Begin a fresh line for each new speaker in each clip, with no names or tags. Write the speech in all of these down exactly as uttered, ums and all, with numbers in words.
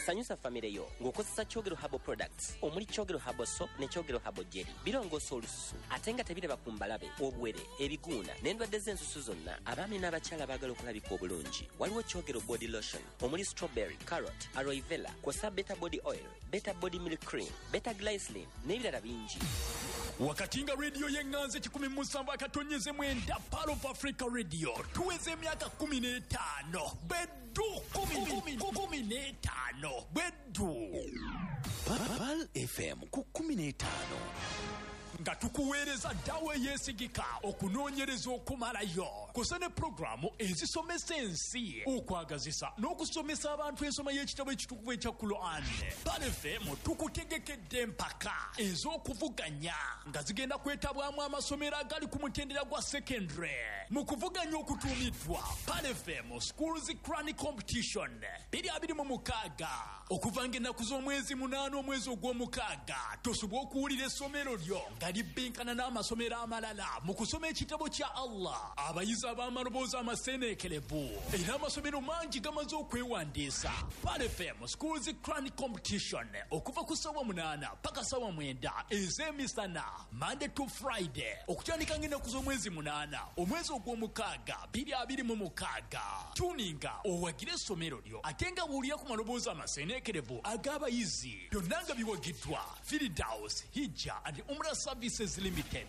sanyusa famire yo ng'okozesa Kyogero Herbal Products omuli Kyogero Herbal Soap ne Kyogero Herbal Jelly. Birongoosa olususu ate nga tebiraba ku mbalabe, obuwere, ebiguuna n'endwadde z'ensusu zonna. Abaami n'abakyala baagala okulabika obulungi. Waliwo Kyogero Body Lotion omuli strawberry, carrot, aloe vera, kw'ossa Beta Body Oil, Beta Body Milk Cream, Beta Glycerin n'ebirala bingi.
Wakati nga radio yenganze kikumi musanvu akatonyeze mwenda Pearl of Africa Radio tuweze emyaka kumi n'etaano beddu kumi n'etaano beddu
Pearl F M ku kumi n'etaano
nga tukuweereza ddawo eyeesigika okunoonyereza okumalayo kusa ne pulogulaamu ezisomesa ensi okwagazisa n'okusomesa abantu ensoma y'ekitabo ekitukuvu ekya Quran. Pearl F M tukutegekedde empaka ez'okuvuganya nga zigenda kwetabwamu amasomero agali ku mutendera gwa secondary mu kuvuganya okutuumiddwa Pearl F M Schools Quran Competition biri abiri mu mukaaga okuva ng'ennaku z'omwezi munaana omwezi ogw'omukaaga tosobwa okuwulira essomero lyo nga libinkana n'amasomero amalala mu kusoma ekitabo kya Allah. Abayizi ab'amaloboozi amaseeneekerevu era amasomero mangi gamaze okwewandiisa. Pearl F M Schools Quran Competition okuva ku ssaawa munaana paka ssaawa mwenda ez'emisana Monday to Friday okutandika ng'ennaku z'omwezi munaana omwezi ogw'omukaaga biri abiri mu mukaaga. Tuninga owagire essomero lyo ate nga buulira ku maloboozi amaseeneekerevu ag'abayizi byonna nga biwagiddwa Firdaus Hijja and Umrah Services Limited.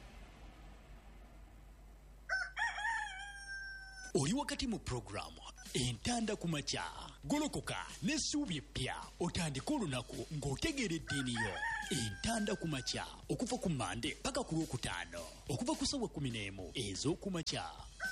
Oli wakati mu programu entanda ku makya golokoka n'essuubi eppya otandika olunaku ng'otegeera eddiini yo. Entanda ku makya okuva ku Mande paka ku Lwokutaano okuva ku ssaawa kumi n'emu ez'oku makya.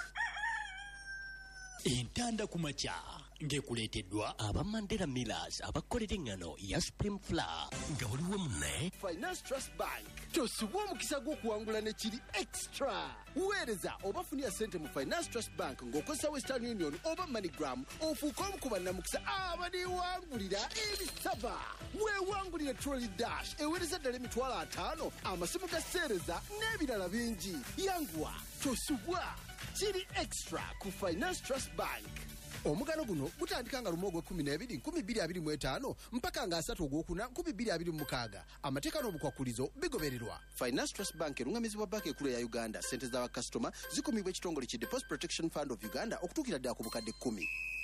Entanda ku makya ng'ekuleeteddwa aba Mandela Millers abakolera engano ya Supreme Flour nga waliwo munne
Finance Trust Bank tosubwa omukisa gw'okuwangula ne kiri extra. Weereza oba funira ssente mu Finance Trust Bank ng'okozesa Western Union oba MoneyGram ofuuka omu ku bannamukisa abaniwangulira ebisava. Weewangulire Trolley Dash eweereza ddala emitwalo ataano amasimu ga sseereza n'ebirala bingi. Yanguwa tosubwa kiri extra ku Finance Trust Bank. Omugano guno gutandika nga lumu ogw'ekkumi n'ebiri nkumi bbiri abiri mu etaano mpaka nga asatu ogwokuna nkumi bbiri abiri mu mukaaga. Amateeka n'obukwakulizo bigobererwa. Finance Trust Bank erungamizibwa banka ekkulu ya Uganda. Ssente z'abakasitoma zikumibwa ekitongole ki Deposit Protection Fund of Uganda okutuukira ddala ku bukadde kkumi.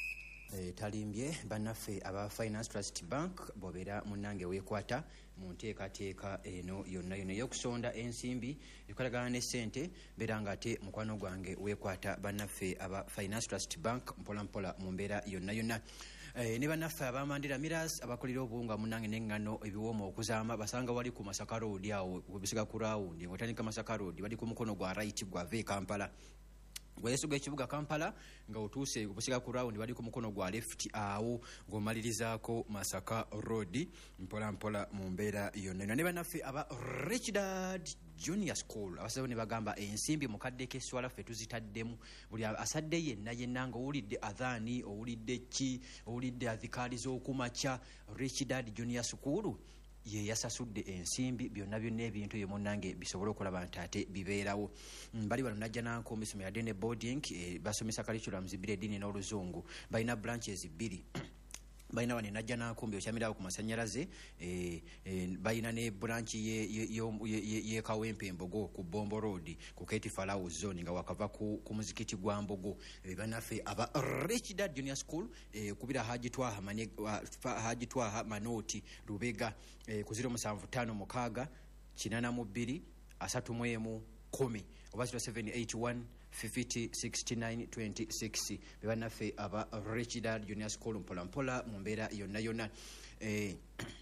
E, talimbye bannaffe aba Finance Trust Bank bobera munange weekwata mu nteekateeka eno yonna yonna y'okusonda ensimbi ekolagana ne ssente mbeera nga ate mukwano gwange weekwata bannaffe aba Finance Trust Bank mpola mpola mu mbeera yonna yonna. E, ne bannaffe aba Mandela Millers abakolera obuwunga munange n'eŋŋano ebiwooma okuzaama basanga wali ku Masaka Road awo webisiga ku rawundi ng'otandika Masaka Road bali ku mukono gwa right gwava e Kampala. Gweyesu g'ekibuga Kampala nga otuuse okusiga ku rawundi bali ku mukono gwa left awo ng'omalirizaako Masaka Road mpola mpola mu mbeera yonna. Ne bannaffe aba Rich Dad Junior School abasawo ne bagamba ensimbi mukadde k'esswala ffe tuzitaddemu buli asadde yenna yenna nga owulidde adhaani owulidde ki owulidde adhikaali z'okumakya Rich Dad Junior School ye yasasudde ensimbi byonna byonna ebintu ebyo munnange bisobole okulaba nti ate bibeerawo. Bali wano najja nankomba essomero yadde ne boarding e, basomesa curriculum zibiri eddiini n'oluzungu balina branches bbiri balina wano najja nankombi okyamirawo ku masannyalaze e, e, balina ne branch ye, ye, ye, ye, ye Kawempe Mbogo ku Bombo Road ku Katy Falau zone nga wakava ku, ku muzikiti gwa Mbogo. E, banafe aba Rich Dad Junior School e, kubira Haji Twaha mane Haji Twaha Manoti Lubega e, ku zero musanvu ttaano mukaaga kinana mu bbiri asatu mu emu kumi oba zero seven eight one fifty sixty-nine twenty-six bebanafe aba Rich Dad Junior School mpola mpola mu mbeera yonna yonna. eh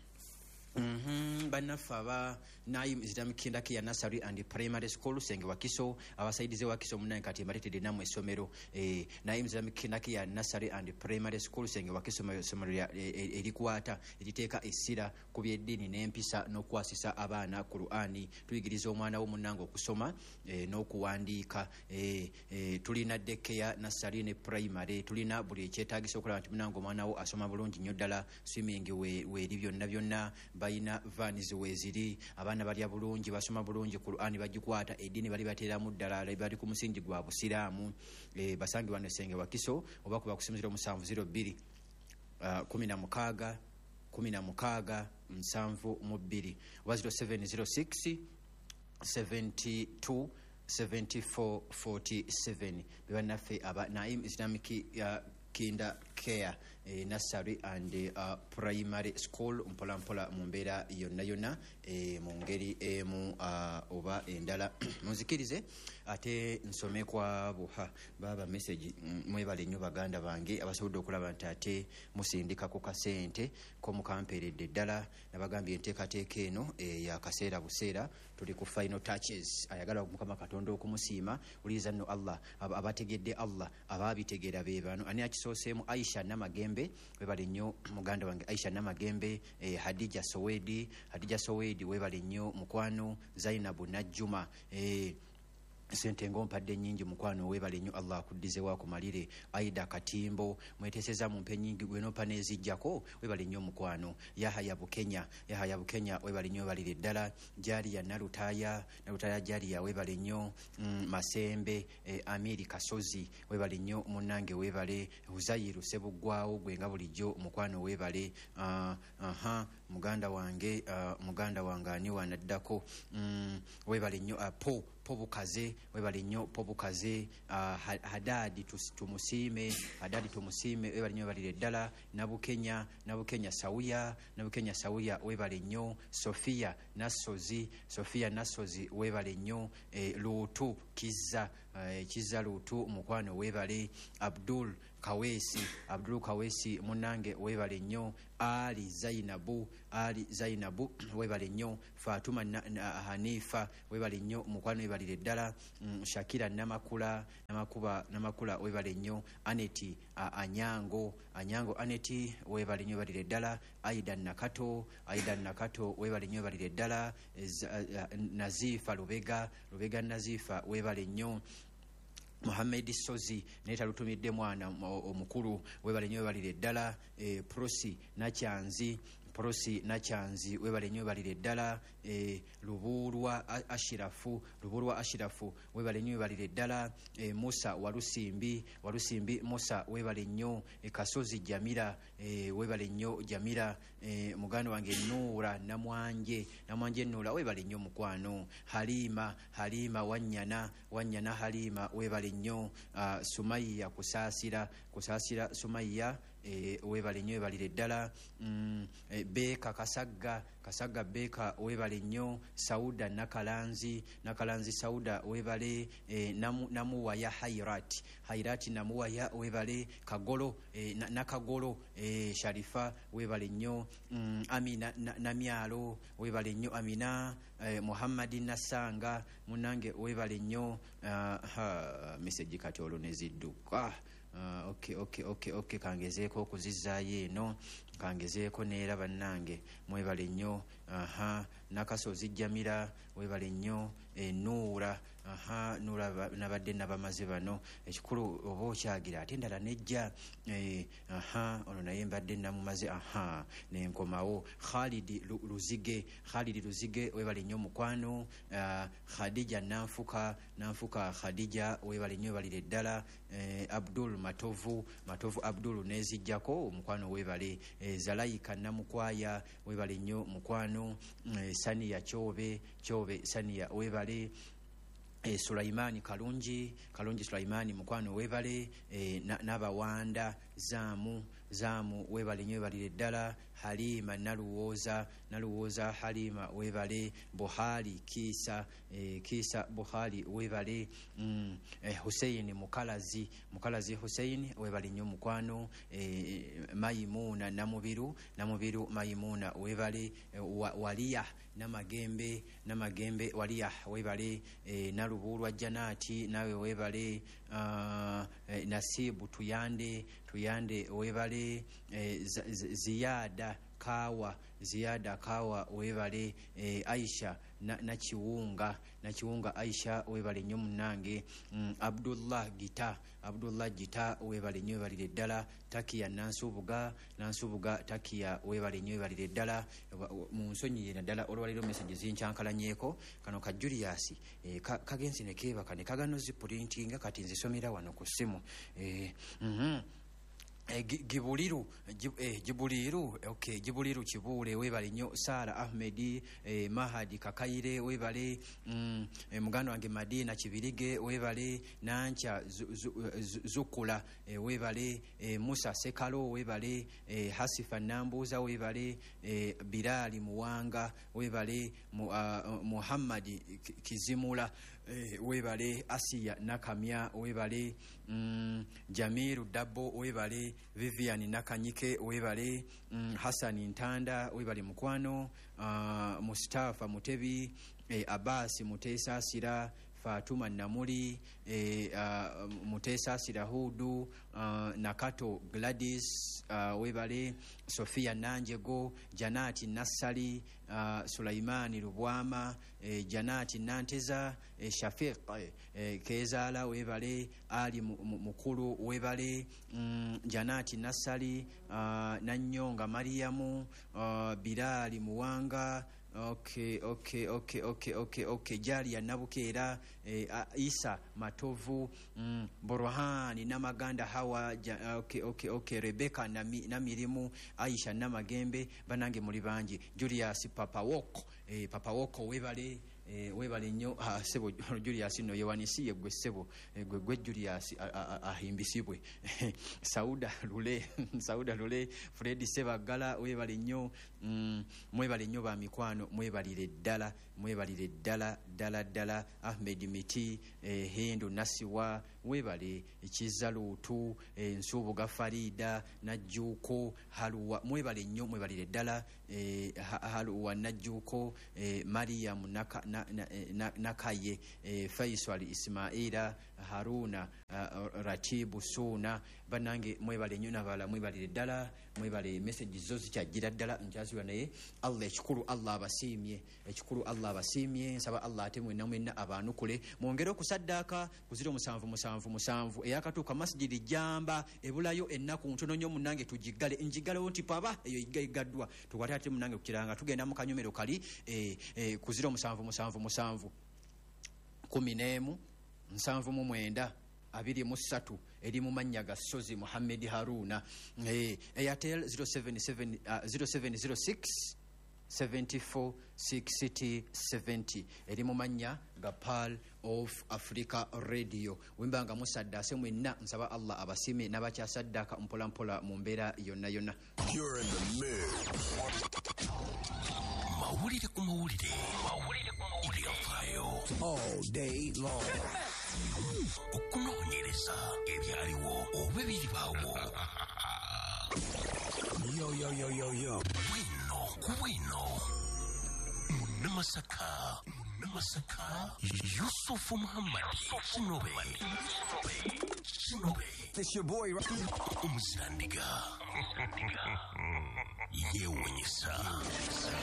Mhm bannaffe aba Naim Islamic Kindaki ya Nursery and Primary School Senge Wakiso abasaidize Wakiso munange kati mbaletedde namwe essomero eh Naim Islamic Kindaki ya Nursery and Primary School Senge Wakiso essomero erikwata eriteeka essira ku byeddiini n'empisa n'okwasisa abaana Qur'ani tuyigiriza omwana wo munange okusoma eh n'okuwandiika eh, eh tulina daycare Nursery ne Primary tulina buli ekyetaagisa okulaba nti munange omwana wo asoma bulungi nnyo ddala swimming we we byonna byonna bayina vans weziri abaana balya bulungi basoma bulungi Qur'ani bagikwata eddiini bali bateeramu ddala bali ku musingi gwa busiraamu. E, basangi wano Senge Wakiso oba kuba kusimizira omusanvu zero bbiri uh, kumi na mukaaga kumi na mukaaga nsanvu mu bbiri oba zero seven zero six seventy-two seventy-four forty-seven bebannaffe aba Naim Islamic uh, Kinder Care eh, nursery and uh, primary school mpola mpola mu mbeera yonna yonna eh, mu ngeri emu uh, oba endala munzikirize ate nsome kwa buha baba message mwebale nnyo baganda bange abasobodde okulaba nti ate musindika ku kasente ko mukampeeredde ddala nabagambye enteekateeka eno eh, ya kaseera buseera tuli ku final touches ayagala mukama katonda okumusiima uliza nno Allah abategedde Allah ababitegeera be bano ani akisooseemu Aisha Namagembe webale nnyo muganda wange Aisha Namagembe eh, Hadija Sowedi Hadija Sowedi webale nnyo mukwano Zainabu Najjuma eh, sente ngompadde nyingi mukwano webale nnyo Allah akuddize wakumalire Aida Katimbo mweteseza mu mpe nyingi gweno panezijjako webale nnyo mukwano Yahaya Bukenya Yahaya Bukenya webale nnyo balire ddala Jali ya Narutaya Narutaya Jali ya webale nnyo mm, Masembe eh, Amiri Kasozi webale nnyo munange webale Huzayiru Sebugwawo gwenga bulijjo mukwano webale uh, aha muganda wange uh, muganda wange ani wanaddako mm, webale nnyo uh, po Pobukaze webale nnyo Pobukaze uh, Hadadi tumusiime Hadadi tumusiime webale nnyo balire ddala Nabukenya Nabukenya Sawuya Nabukenya Sawuya webale nnyo Sofia Nasozi Sofia Nasozi webale nnyo eh, Lutu Kiza eh, Kiza Lutu mukwano webale Abdul Kawesi Abdul Kawesi munange webale nnyo Ali Zainabu Ali Zainabu webale nnyo Fatuma na, na, Hanifa webale nnyo mukwano webalire ddala mm, Shakira Namakula Namakuba Namakula webale nnyo Aneti uh, Anyango Anyango Aneti webale nnyo balire ddala Aida Nakato Aida Nakato webale nnyo balire ddala uh, uh, Nazifa Lubega Lubega Nazifa webale nnyo Mohamed Sozi neta lutumidde mwana omukulu webale nnyo balire ddala e, Prosi Nachanzi Prosi Nachanzi webale nnyo balire ddala e, Luburwa Ashirafu Luburwa Ashirafu webale nnyo balire ddala e, Musa Walusimbi Walusimbi Musa webale nnyo e, Kasozi Jamira e, webale nnyo Jamira e, muganda wange Nura Namwanje Namwanje Nura webale nnyo mukwano Halima Halima Wanyana Wanyana Halima webale nnyo uh, Sumaiya Kusasira Kusasira Sumaiya e, webale nnyo balire ddala mm, e, Beka Kasagga Kasagga Beka webale nnyo Sauda Nakalanzi Nakalanzi Sauda webale e, namu, namuwaya Hairati Hairati namuwaya webale Kagolo e, na, Nakagolo e, Sharifa webale nnyo mm, Amina na, Namyalo webale nnyo Amina e, Muhammadi Nasanga munange webale nnyo uh, message kati olwo nezidduka Uh, okay okay okay okay kangezeeko okuzizaayo eno kangezeeko neera bannange mwebale nnyo aha Nakasozi Jamira webale nnyo e, Nuura aha Nuura nabadde nabamaze bano ekikulu oba okyagira ate endala nejja e, aha ono naye mbadde namumaze aha nenkomawo Khalidi Luzige Khalidi Luzige webale nnyo mukwano uh, Khadija Nanfuka Nanfuka Khadija webale nnyo balire ddala e, Abdul Matovu Matovu Abdul nezijjako mukwano webale e, Zalaika Namukwaya webale nnyo mukwano e, Saniya Chobe Chobe Saniya webale e, Sulaimani Kalungi Kalungi Sulaimani mukwano webale e, Nabawanda na Zamu Zamu webale nnyo balire ddala Halima Naluwoza Naluwoza Halima webale Buhari Kisa e, Kisa Buhari webale mm, e, Hussein Mukalazi Mukalazi Hussein webale nnyo mukwano e, Maimuna Namubiru Namubiru Maimuna webale e, wa, Waliya Namagembe Namagembe Waliya webale e, Nalubulwa Janati nawe webale uh, e, Nasibu Tuyande Tuyande webale e, Ziyada Kawa Ziyada Kawa webale e, Aisha na, na Chiwunga na Chiwunga Aisha webale nnyo munange mm, Abdullah Gita Abdullah Gita webale nnyo balire ddala Takia Nansubuga Nansubuga Takia webale nnyo balire ddala mu nsonyi yena ddala olwaliro message zinkyankalanyeeko kano ka Julius e, ka, kagenzi ne keba kane kagano ziprintinga kati nzisomera wano ku simu e, mhm Eh, gibuliru eh, gibuliru okay gibuliru kibule webale nnyo Sara Ahmedi eh, Mahadi Kakaire webale mm, eh, mugano wange Madina Kibirige webale Nancha zu, zu, zu, Zukula eh, webale eh, Musa Sekalo webale eh, Hasifa Nambuza webale eh, Bilali Muwanga webale mu, uh, Muhammadi Kizimula eh, webale Asia Nakamya webale mm, Jamiru Dabo webale Vivian Nakanyike webale mm, Hassan Ntanda webale mukwano uh, Mustafa Mutebi eh, Abbas Mutesa Sira Fatuma Namuri eh, uh, Mutesa Sirahudu uh, Nakato Gladys uh, webale Sofia Nanjego Janati Nassali uh, Sulaimani Rubwama eh, Janati Nanteza eh, Shafiq eh, Kezala webale Ali Mukulu webale mm, Janati Nassali uh, Nanyonga Mariamu uh, Bilali Muwanga Okay, okay, okay, okay, okay, okay. Jali ya Nabukera, eh, Isa Matovu, mm, Borohani Namaganda Hawa, ja, okay, okay, okay. Rebecca Nami, Namirimu, Aisha Namagembe, Banange Mulibanji, Julius Papa Woko, eh, Papa Woko webale. Eh, webale nnyo ah, sebo Julius no yewanisiye gwe sebo eh, gwe gwe Julius ahimbisibwe Sauda Lule Sauda Lule Freddy Sebagala webale nnyo mm, mwebale nnyo ba mikwano mwebalire ddala mwebalire ddala ddala ddala Ahmed Miti eh, Hindu Nasiwa webale Kizalutu eh, Nsubuga Farida Najjuko Haluwa mwebale nnyo mwebalire ddala eh, Haluwa Najjuko eh, Mariam Naka na, na, na, Nakaye eh, Faisal Ismaila Haruna uh, Ratibu Suna banange mwebale nnyo nabala mwebalire ddala mwebale message zo zikyajira ddala nkyazibwa naye Allah ekikulu Allah abasimye ekikulu Allah abasimye nsaba Allah ate mwenna mwenna abanukule mwongere okusaddaaka ku ziro musanvu musanvu musanvu eyakatuuka masjidi Jamba ebulayo ennaku ntono nnyo munnange tugigale njigalewo nti paba eyo iggaddwa tukwate ate munnange kukiranga tugenda mu kanyomero kali eh, eh, ku ziro musanvu musanvu musanvu kumi n'emu nsanvu mu mwenda abiri mu ssatu eri mu mannya ga Sozi Muhammad Haruna eh, Airtel zero seven seven zero seven zero six seven four six zero seven zero eri mu mannya ga Pearl of Africa Radio wimbanga musadda ase mwenna nsaba Allah abasime n'abakyasaddaka mpola mpola mu mbeera yonna yonna.
You're in the mix. Mawulire ku mawulire mawulire ku mawulire afayo all day long okunoonyereza ebyaliwo oba ebiribaawo. Yo yo yo yo yo wino ku wino Munamasaka Munamasaka Yusufu Muhammad Shinobe Shinobe it's your boy Umuzirandiga yewunyisa